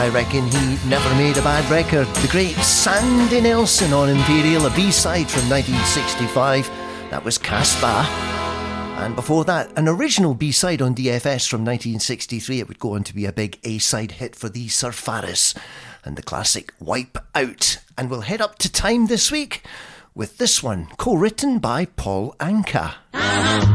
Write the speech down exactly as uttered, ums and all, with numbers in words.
I reckon he never made a bad record. The great Sandy Nelson on Imperial, a B-side from nineteen sixty-five. That was Casbah. And before that, an original B-side on D F S from nineteen sixty-three. It would go on to be a big A-side hit for the Sir Faris and the classic Wipe Out. And we'll head up to time this week with this one, co-written by Paul Anka.